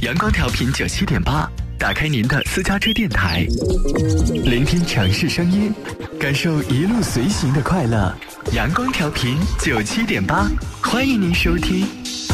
阳光调频97.8，打开您的私家车电台，聆听城市声音，感受一路随行的快乐。阳光调频97.8，欢迎您收听。